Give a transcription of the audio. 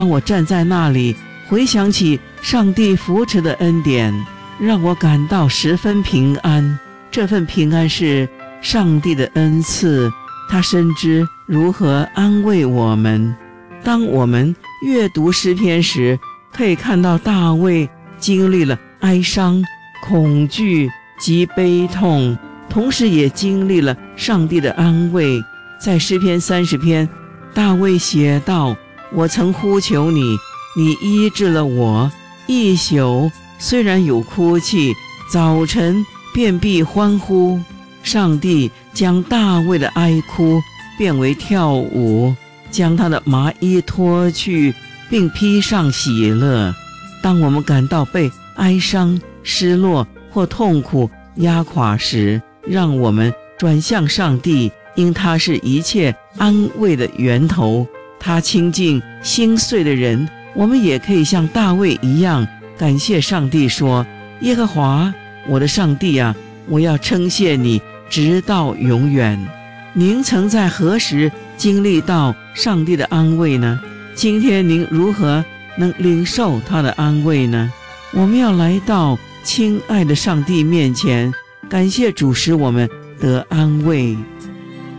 当我站在那里，回想起上帝扶持的恩典，让我感到十分平安。这份平安是上帝的恩赐，他深知如何安慰我们。当我们阅读诗篇时，可以看到大卫经历了哀伤、恐惧及悲痛，同时也经历了上帝的安慰。在诗篇30篇，大卫写道：我曾呼求你，你医治了我，一宿虽然有哭泣，早晨便必欢呼。上帝将大卫的哀哭变为跳舞，将他的麻衣脱去，并披上喜乐。当我们感到被哀伤、失落或痛苦压垮时，让我们转向上帝，因他是一切安慰的源头。他亲近心碎的人。我们也可以像大卫一样感谢上帝说：耶和华我的上帝啊，我要称谢你直到永远。您曾在何时经历到上帝的安慰呢？今天您如何能领受他的安慰呢？我们要来到亲爱的上帝面前，感谢主使我们得安慰。